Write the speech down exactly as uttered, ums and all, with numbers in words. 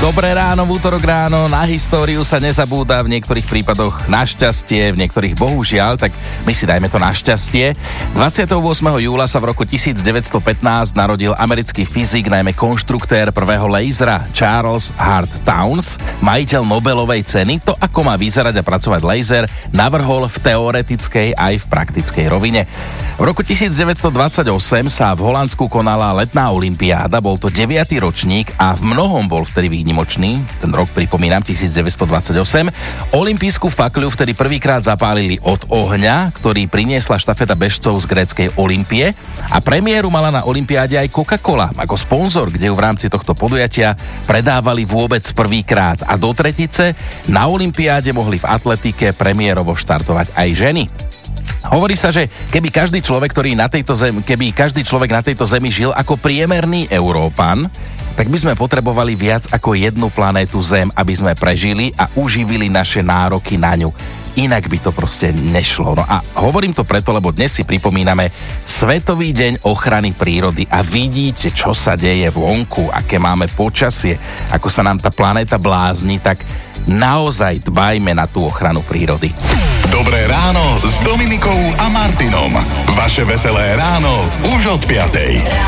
Dobré ráno, v útorok ráno, na históriu sa nezabúda, v niektorých prípadoch našťastie, v niektorých bohužiaľ, tak my si dajme to našťastie. dvadsiateho ôsmeho júla sa v roku tisícdeväťstopätnásť narodil americký fyzik, najmä konštruktér prvého laser Charles Hart Townes, majiteľ Nobelovej ceny. To, ako má vyzerať a pracovať laser, navrhol v teoretickej aj v praktickej rovine. V roku tisícdeväťstodvadsaťosem sa v Holandsku konala letná olympiáda, bol to deviaty ročník a v mnohom bol vtedy výnimočný. Ten rok pripomínam, tisícdeväťstodvadsaťosem. Olympijskú fakľu vtedy prvýkrát zapálili od ohňa, ktorý priniesla štafeta bežcov z gréckej Olympie, a premiéru mala na olympiáde aj Coca-Cola ako sponzor, kde ju v rámci tohto podujatia predávali vôbec prvýkrát, a do tretice na olympiáde mohli v atletike premiérovo štartovať aj ženy. Hovorí sa, že keby každý človek, ktorý na tejto zemi, keby každý človek na tejto zemi žil ako priemerný Európan, tak by sme potrebovali viac ako jednu planétu Zem, aby sme prežili a uživili naše nároky na ňu. Inak by to proste nešlo. No a hovorím to preto, lebo dnes si pripomíname Svetový deň ochrany prírody a vidíte, čo sa deje vonku, aké máme počasie, ako sa nám tá planéta blázni, tak naozaj dbajme na tú ochranu prírody. Dobré ráno s Dominikou a Martinom. Vaše veselé ráno už od piatej.